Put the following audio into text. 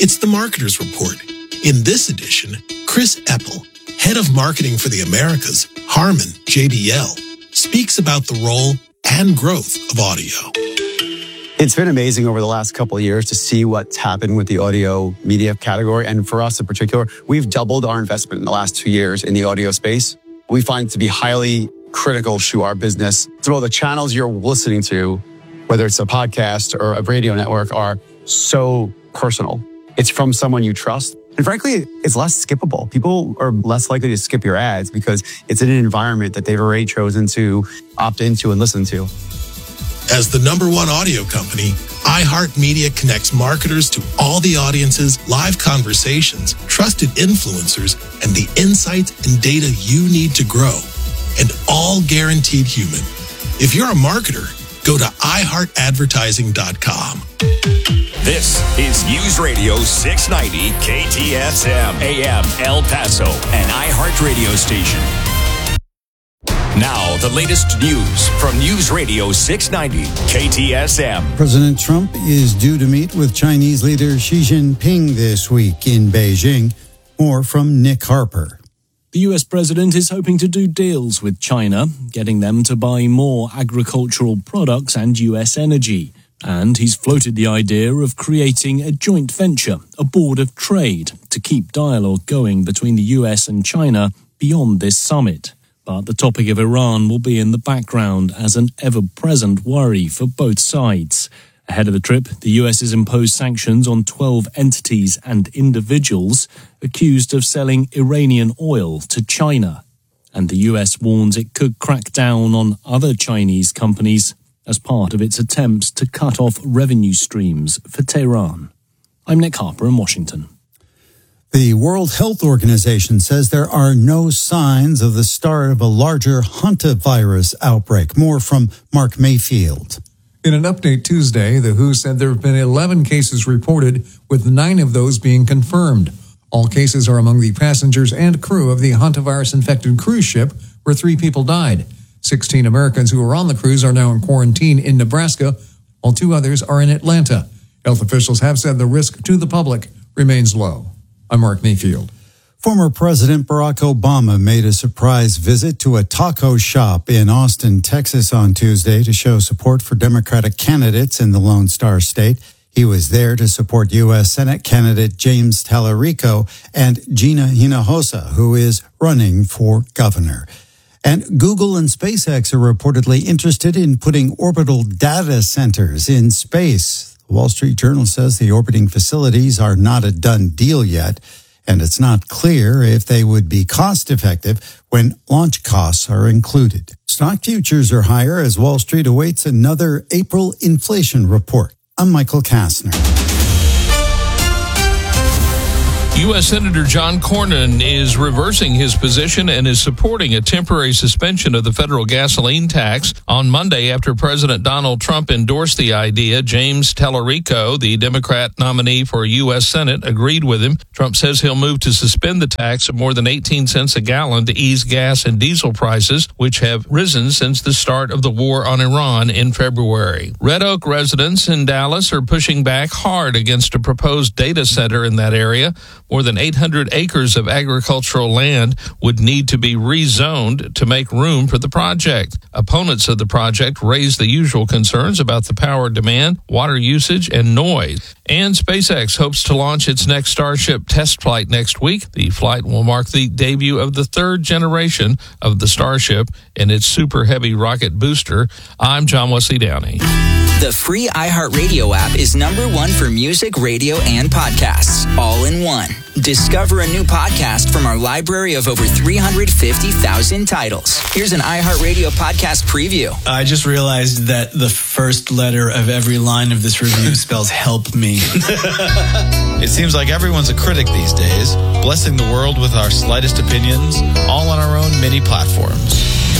It's the Marketer's Report. In this edition, Chris Eppel, head of marketing for the Americas, Harman JBL, speaks about the role and growth of audio. It's been amazing over the last couple of years to see what's happened with the audio media category. And for us in particular, we've doubled our investment in the last 2 years in the audio space. We find it to be highly critical to our business. So the channels you're listening to, whether it's a podcast or a radio network, are so personal. It's from someone you trust. And frankly, it's less skippable. People are less likely to skip your ads because it's in an environment that they've already chosen to opt into and listen to. As the #1 audio company, iHeartMedia connects marketers to all the audiences, live conversations, trusted influencers, and the insights and data you need to grow. And all guaranteed human. If you're a marketer, go to iHeartAdvertising.com. This is News Radio 690 KTSM AM El Paso, an iHeart radio station. Now, the latest news from News Radio 690 KTSM. President Trump is due to meet with Chinese leader Xi Jinping this week in Beijing. More from Nick Harper. The US president is hoping to do deals with China, getting them to buy more agricultural products and US energy. And he's floated the idea of creating a joint venture, a board of trade, to keep dialogue going between the US and China beyond this summit. But the topic of Iran will be in the background as an ever-present worry for both sides. Ahead of the trip, the US has imposed sanctions on 12 entities and individuals accused of selling Iranian oil to China. And the US warns it could crack down on other Chinese companies as part of its attempts to cut off revenue streams for Tehran. I'm Nick Harper in Washington. The World Health Organization says there are no signs of the start of a larger hantavirus outbreak. More from Mark Mayfield. In an update Tuesday, the WHO said there have been 11 cases reported, with 9 of those being confirmed. All cases are among the passengers and crew of the hantavirus-infected cruise ship, where 3 people died. 16 Americans who were on the cruise are now in quarantine in Nebraska, while 2 others are in Atlanta. Health officials have said the risk to the public remains low. I'm Mark Mayfield. Former President Barack Obama made a surprise visit to a taco shop in Austin, Texas on Tuesday to show support for Democratic candidates in the Lone Star State. He was there to support U.S. Senate candidate James Tallarico and Gina Hinojosa, who is running for governor. And Google and SpaceX are reportedly interested in putting orbital data centers in space. The Wall Street Journal says the orbiting facilities are not a done deal yet, and it's not clear if they would be cost-effective when launch costs are included. Stock futures are higher as Wall Street awaits another April inflation report. I'm Michael Kastner. U.S. Senator John Cornyn is reversing his position and is supporting a temporary suspension of the federal gasoline tax. On Monday, after President Donald Trump endorsed the idea, James Tallarico, the Democrat nominee for U.S. Senate, agreed with him. Trump says he'll move to suspend the tax of more than 18 cents a gallon to ease gas and diesel prices, which have risen since the start of the war on Iran in February. Red Oak residents in Dallas are pushing back hard against a proposed data center in that area. More than 800 acres of agricultural land would need to be rezoned to make room for the project. Opponents of the project raise the usual concerns about the power demand, water usage, and noise. And SpaceX hopes to launch its next Starship test flight next week. The flight will mark the debut of the 3rd generation of the Starship and its Super Heavy rocket booster. I'm John Wesley Downey. The free iHeartRadio app is #1 for music, radio, and podcasts, all in one. Discover a new podcast from our library of over 350,000 titles. Here's an iHeartRadio podcast preview. I just realized that the first letter of every line of this review spells help me. It seems like everyone's a critic these days, blessing the world with our slightest opinions, all on our own mini platforms.